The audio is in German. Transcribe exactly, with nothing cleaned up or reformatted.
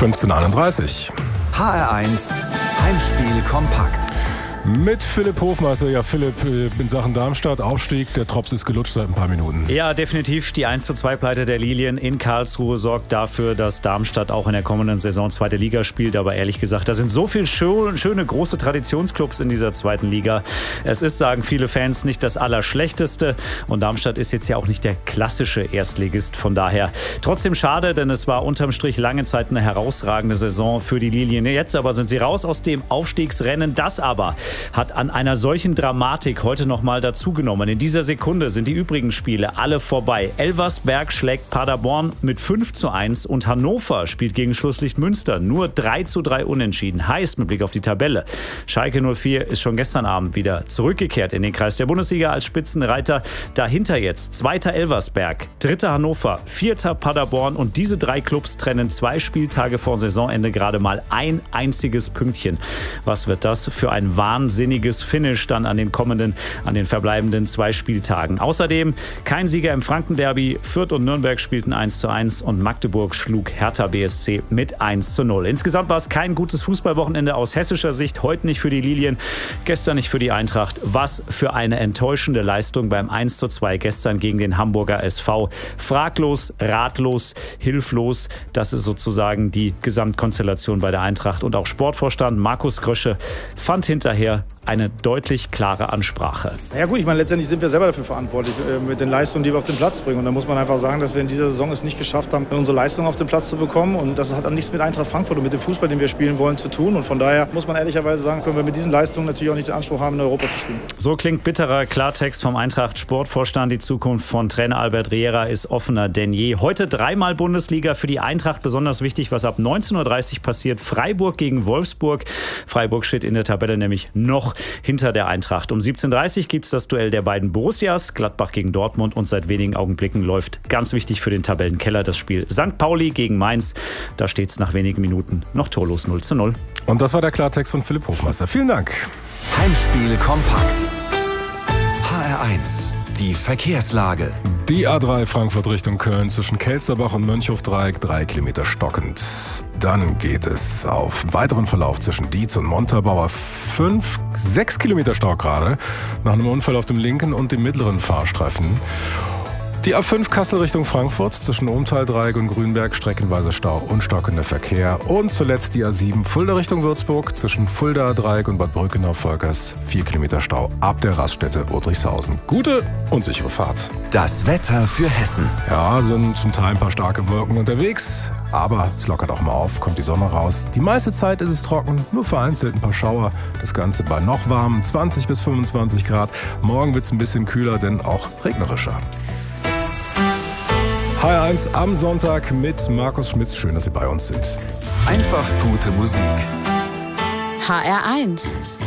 fünfzehn Uhr einunddreißig. H R eins Heimspiel kompakt. Mit Philipp Hofmeister. Ja, Philipp, in Sachen Darmstadt, Aufstieg, der Drops ist gelutscht seit ein paar Minuten. Ja, definitiv. Die eins zu zwei Pleite der Lilien in Karlsruhe sorgt dafür, dass Darmstadt auch in der kommenden Saison zweite Liga spielt. Aber ehrlich gesagt, da sind so viele schöne, große Traditionsclubs in dieser zweiten Liga. Es ist, sagen viele Fans, nicht das Allerschlechteste. Und Darmstadt ist jetzt ja auch nicht der klassische Erstligist. Von daher trotzdem schade, denn es war unterm Strich lange Zeit eine herausragende Saison für die Lilien. Jetzt aber sind sie raus aus dem Aufstiegsrennen. Das aber hat an einer solchen Dramatik heute noch mal dazugenommen. In dieser Sekunde sind die übrigen Spiele alle vorbei. Elversberg schlägt Paderborn mit fünf zu eins und Hannover spielt gegen Schlusslicht Münster nur drei zu drei unentschieden. Heißt mit Blick auf die Tabelle, Schalke null vier ist schon gestern Abend wieder zurückgekehrt in den Kreis der Bundesliga als Spitzenreiter. Dahinter jetzt zweiter Elversberg, dritter Hannover, vierter Paderborn und diese drei Clubs trennen zwei Spieltage vor Saisonende gerade mal ein einziges Pünktchen. Was wird das für ein wahnsinniges Finish dann an den kommenden, an den verbleibenden zwei Spieltagen. Außerdem kein Sieger im Frankenderby. Fürth und Nürnberg spielten eins zu eins und Magdeburg schlug Hertha B S C mit eins zu null. Insgesamt war es kein gutes Fußballwochenende aus hessischer Sicht. Heute nicht für die Lilien, gestern nicht für die Eintracht. Was für eine enttäuschende Leistung beim eins zu zwei gestern gegen den Hamburger S V. Fraglos, ratlos, hilflos. Das ist sozusagen die Gesamtkonstellation bei der Eintracht. Und auch Sportvorstand Markus Krösche fand hinterher eine deutlich klare Ansprache. Ja gut, ich meine, letztendlich sind wir selber dafür verantwortlich äh, mit den Leistungen, die wir auf den Platz bringen. Und da muss man einfach sagen, dass wir in dieser Saison es nicht geschafft haben, unsere Leistungen auf den Platz zu bekommen. Und das hat auch nichts mit Eintracht Frankfurt und mit dem Fußball, den wir spielen wollen, zu tun. Und von daher muss man ehrlicherweise sagen, können wir mit diesen Leistungen natürlich auch nicht den Anspruch haben, in Europa zu spielen. So klingt bitterer Klartext vom Eintracht-Sportvorstand. Die Zukunft von Trainer Albert Riera ist offener denn je. Heute dreimal Bundesliga für die Eintracht. Besonders wichtig, was ab neunzehn Uhr dreißig passiert. Freiburg gegen Wolfsburg. Freiburg steht in der Tabelle nämlich noch hinter der Eintracht. Um siebzehn Uhr dreißig gibt es das Duell der beiden Borussias, Gladbach gegen Dortmund, und seit wenigen Augenblicken läuft ganz wichtig für den Tabellenkeller das Spiel Sankt Pauli gegen Mainz. Da steht es nach wenigen Minuten noch torlos null zu null. Und das war der Klartext von Philipp Hofmeister. Vielen Dank. Heimspiel kompakt. H R eins. Die Verkehrslage. Die A drei Frankfurt Richtung Köln zwischen Kelsterbach und Mönchhofdreieck drei Kilometer stockend. Dann geht es auf weiteren Verlauf zwischen Dietz und Montabaur fünf, sechs Kilometer Stau gerade nach einem Unfall auf dem linken und dem mittleren Fahrstreifen. Die A fünf Kassel Richtung Frankfurt zwischen Ohmtal-Dreieck und Grünberg streckenweise Stau und stockender Verkehr. Und zuletzt die A sieben Fulda Richtung Würzburg zwischen Fulda-Dreieck und Bad Brückenau-Volkers vier Kilometer Stau ab der Raststätte Odrichshausen. Gute und sichere Fahrt. Das Wetter für Hessen. Ja, sind zum Teil ein paar starke Wolken unterwegs, aber es lockert auch mal auf, kommt die Sonne raus. Die meiste Zeit ist es trocken, nur vereinzelt ein paar Schauer. Das Ganze bei noch warmen zwanzig bis fünfundzwanzig Grad. Morgen wird es ein bisschen kühler, denn auch regnerischer. H R eins am Sonntag mit Markus Schmitz. Schön, dass Sie bei uns sind. Einfach gute Musik. H R eins.